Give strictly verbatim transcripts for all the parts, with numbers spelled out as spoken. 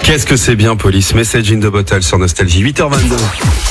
Qu'est-ce que c'est bien, Police. Message in the Bottle sur Nostalgie. huit heures vingt-deux.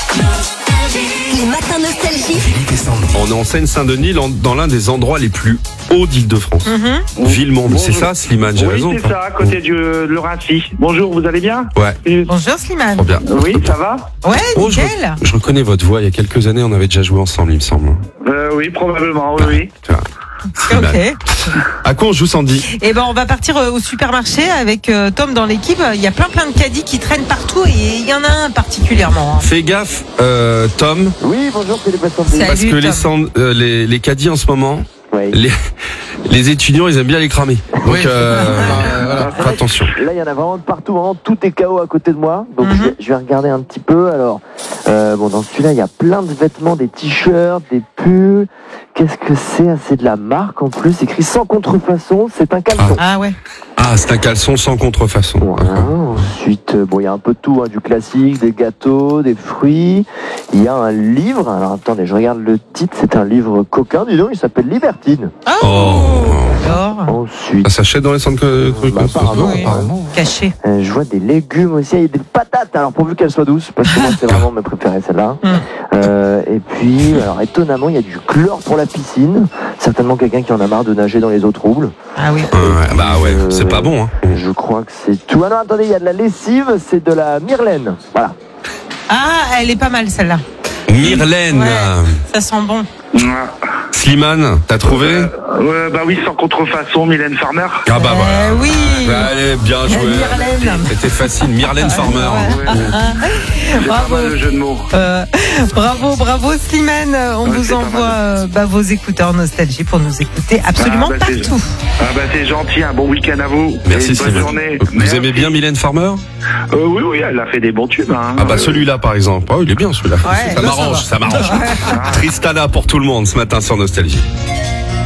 Les matins Nostalgie. On est en Seine-Saint-Denis, dans l'un des endroits les plus hauts d'Île-de-France. Mm-hmm. Villemomble, c'est ça, Slimane, j'ai oui, raison. c'est ça, à côté du, de Laurency. Bonjour, vous allez bien? Ouais. Bonjour Slimane. Trop bien. Oui, ça va? Ouais, Oh, je, nickel. je reconnais votre voix. Il y a quelques années, on avait déjà joué ensemble, il me semble. euh, Oui, probablement, oui, oui. Tu vois. Ok. À quoi on joue, Sandy? Eh ben, on va partir euh, au supermarché avec euh, Tom dans l'équipe. Il y a plein plein de caddies qui traînent partout et il y en a un particulièrement. hein. Fais gaffe, euh, Tom, Oui, bonjour, c'est les patients de Salut, parce que Tom. les, sand- euh, les, les caddies en ce moment, Ouais. les, les étudiants, ils aiment bien les cramer. Donc, euh, voilà, fais attention. Là, il y en a vraiment de partout, vraiment tout est K O à côté de moi. Donc, Mhm. je, vais, je vais regarder un petit peu. Alors, euh, bon, dans celui-là, il y a plein de vêtements, des t-shirts, des pulls. Qu'est-ce que c'est? C'est de la marque en plus, écrit sans contrefaçon. C'est un caleçon. Ah ouais. Ah, c'est un caleçon sans contrefaçon. Voilà. Ensuite, euh, bon, il y a un peu de tout, hein, du classique, des gâteaux, des fruits. Il y a un livre. Alors, attendez, je regarde le titre. C'est un livre coquin, dis donc. Il s'appelle Libertine. Oh, Oh. Alors, Ensuite, Ça s'achète dans les centres de trucs bah, apparemment, oui. apparemment. caché. Euh, je vois des légumes aussi, il y a des patates, alors pourvu qu'elles soient douces, parce que moi c'est vraiment mes préférés celle-là. Mm. Euh, et puis, alors étonnamment, il y a du chlore pour la piscine, certainement quelqu'un qui en a marre de nager dans les eaux troubles. Ah oui. Ouais, bah ouais, c'est pas bon, hein. Je crois que c'est tout. Ah non, attendez, il y a de la lessive, c'est de la Myrlaine. Voilà. Ah, elle est pas mal celle-là. Myrlaine. Ouais. Ça sent bon. Slimane, t'as trouvé? Euh, ouais, bah oui, sans contrefaçon, Mylène Farmer. Ah bah voilà. Eh oui. Bah, allez, bien joué. Myrlaine. C'était facile, Myrlaine Farmer. Ouais. C'est pas Bravo. mal le jeu de mots. Euh, bravo, bravo Slimane. On Ouais, vous c'est pas envoie mal. euh, bah, vos écouteurs Nostalgie pour nous écouter absolument Ah, bah, c'est- partout. Ah bah c'est gentil, un bon week-end à vous. Merci, Et une bonne Slimane. journée. Vous Merci. aimez bien Mylène Farmer? euh, Oui, oui, elle a fait des bons tubes. Hein. Ah bah celui-là par exemple. Oh, il est bien celui-là. Ouais, ça là, m'arrange, ça ça m'arrange. Tristana pour tout le monde ce matin sur Nostalgie.